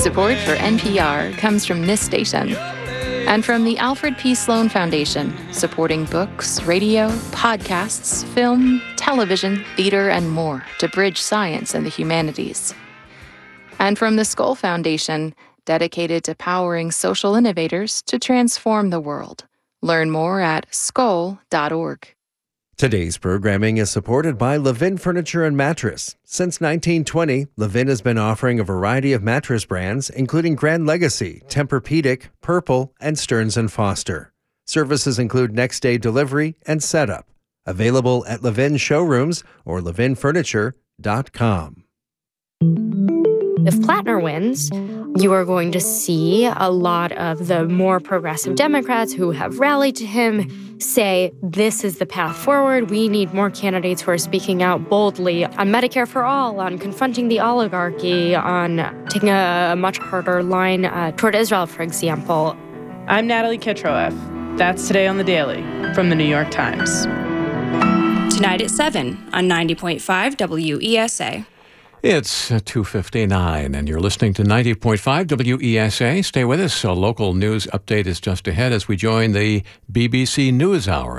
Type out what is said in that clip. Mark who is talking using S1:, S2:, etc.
S1: Support for NPR comes from this station and from the Alfred P. Sloan Foundation, supporting books, radio, podcasts, film, television, theater, and more to bridge science and the humanities. And from the Skoll Foundation, dedicated to powering social innovators to transform the world. Learn more at skoll.org.
S2: Today's programming is supported by Levin Furniture and Mattress. Since 1920, Levin has been offering a variety of mattress brands, including Grand Legacy, Tempur-Pedic, Purple, and Stearns & Foster. Services include next-day delivery and setup. Available at Levin showrooms or levinfurniture.com.
S3: If Plattner wins, you are going to see a lot of the more progressive Democrats who have rallied to him say, this is the path forward. We need more candidates who are speaking out boldly on Medicare for all, on confronting the oligarchy, on taking a much harder line toward Israel, for example.
S4: I'm Natalie Kitroeff. That's Today on the Daily from the New York Times.
S5: Tonight at 7 on 90.5 WESA.
S6: It's 2:59, and you're listening to 90.5 WESA. Stay with us. A local news update is just ahead as we join the BBC NewsHour.